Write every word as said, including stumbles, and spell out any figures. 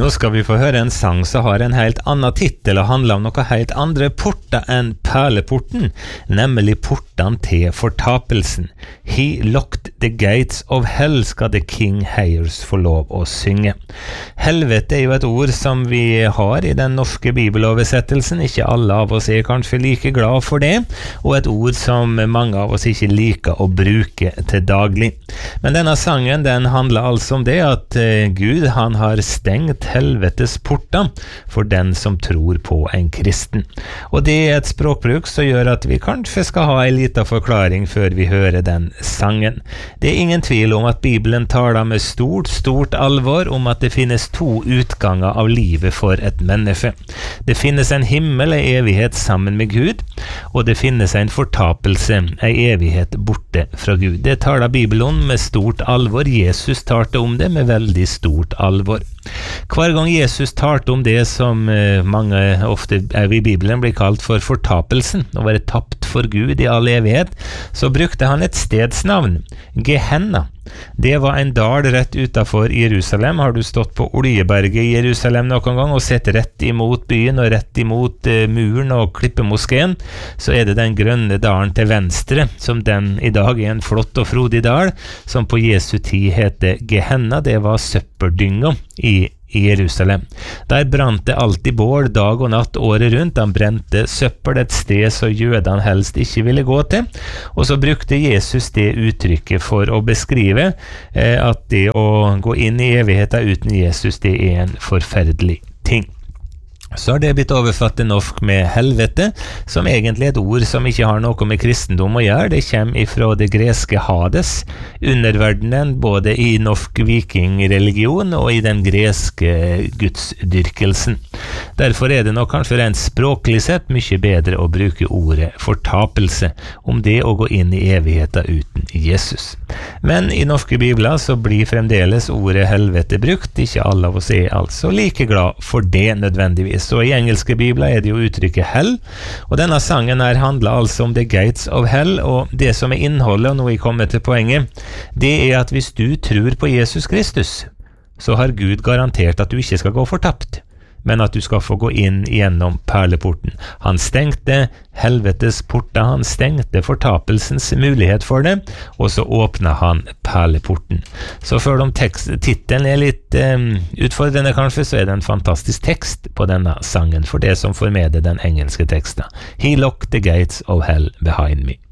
Nå skal vi få høre en sang som har en helt annen titel og handler om noe helt andre porter enn perleporten, nemlig portene til fortapelsen. He locked the gates of hell, skal The King Hayers få lov å synge. Helvete er jo et ord som vi har i den norske bibeloversettelsen. Ikke alle av oss er kanskje like glad for det, og et ord som mange av oss ikke liker å bruke til daglig. Men denne sangen, den handler altså om det at uh, Gud, han har stengt helvetes porter for den som tror på en kristen. Og det er et språkbruk som gjør at vi kanskje skal ha en liten forklaring før vi hører den sangen. Det er ingen tvil om at Bibelen taler med stort, stort alvor om at det finnes to utganger av livet for et menneske. Det finnes en himmel, en evighet sammen med Gud, og det finnes en fortapelse, en evighet borte fra Gud. Det taler Bibelen med stort alvor. Jesus talte om det med veldig stort alvor. Hver gang Jesus talte om det som mange ofte i Bibelen blir kalt for fortapelsen, å være tapt for Gud i all evighet, så brukte han et stedsnavn, Gehenna. Det var en dal rett utenfor Jerusalem. Har du stått på Oljeberget i Jerusalem noen gang og sett rett imot byen og rett imot uh, muren og klippemoskeen, så er det den grønne dalen til venstre, som den i dag er en flott og frodig dal, som på Jesu tid heter Gehenna. Det var søppeldynga i i Jerusalem. Der brant det alltid bål dag og natt året rundt. Han brente søppel, et sted så jødene helst ikke ville gå til. Og så brukte Jesus det uttrykket for å beskrive eh, at det å gå inn i evigheten uten Jesus, det er en forferdelig ting. Så har det blitt oversatt til norsk med helvete, som egentlig er et ord som ikke har noe med kristendom å gjøre. Det kommer ifra det greske Hades, underverdenen både i norsk vikingreligion og i den greske gudsdyrkelsen. Derfor er det nok kanskje rent språklig sett mye bedre å bruke ordet fortapelse om det å gå inn i evigheten uten Jesus. Men i norske bibler så blir fremdeles ordet helvete brukt. Ikke alle av oss er altså like glad for det nødvendigvis. Så i engelske bibler er det jo uttrykket hell, og denne sangen her handler altså om the gates of hell, og det som er innholdet, og nå er jeg kommet til poenget, det er at hvis du tror på Jesus Kristus, så har Gud garantert at du ikke skal gå fortapt, men at du skal få gå inn gjennom perleporten. Han stengte helvetes porter, han stengte fortapelsens mulighet for det, og så åpnet han perleporten. Så selv om tekst, titelen er litt um, utfordrende kanskje, så er det en fantastisk tekst på denne sangen, for det som får med det den engelske teksten. He locked the gates of hell behind me.